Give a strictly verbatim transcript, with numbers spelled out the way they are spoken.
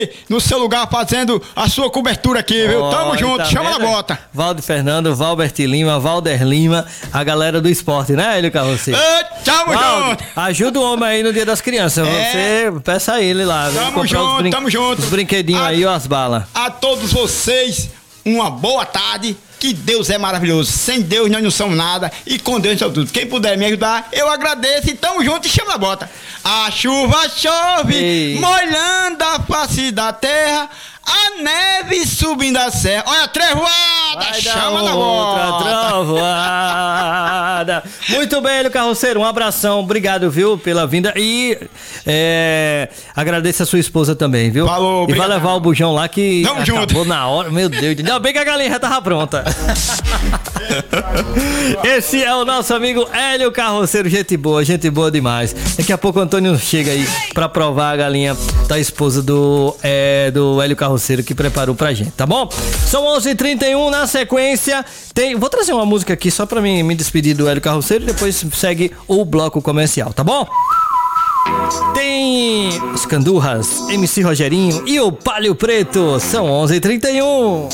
no seu lugar fazendo a sua cobertura aqui, viu? Oh, Tamo junto, tá chama vendo? na bota. Valdo Fernando, Valbert Lima, Valder Lima, a galera do esporte, né, Hélio Carroceiro? Ei, tamo Valdo, junto. ajuda o homem aí no Dia das Crianças. É. Você peça a ele lá. viu? Tamo Comprar junto, os brin- tamo junto. Os brinquedinhos A- aí, ó, as balas. A todos vocês, uma boa tarde. Que Deus é maravilhoso. Sem Deus nós não somos nada. E com Deus nós somos tudo. Quem puder me ajudar, eu agradeço. E tamo junto e chama a bota. A chuva chove, Ei. molhando a face da terra. A neve subindo a serra. Olha a trevoada, Vai dar chama na outra bota. trovoada. Muito bem, Hélio Carroceiro, um abração, obrigado, viu, pela vinda e é, agradeço a sua esposa também, viu? Falou, E vai obrigado. levar o bujão lá que Tamo acabou junto. na hora, meu Deus, ainda bem que a galinha já tava pronta. Esse é o nosso amigo Hélio Carroceiro, gente boa, gente boa demais. Daqui a pouco o Antônio chega aí pra provar a galinha da esposa do, é, do Hélio Carroceiro que preparou pra gente, tá bom? São onze e trinta e um, na sequência tem... Vou trazer uma música aqui só pra mim me despedir do Hélio Carroceiro e depois segue o bloco comercial, tá bom? Tem os Candurras, M C Rogerinho e o Palio Preto. São onze e trinta e um.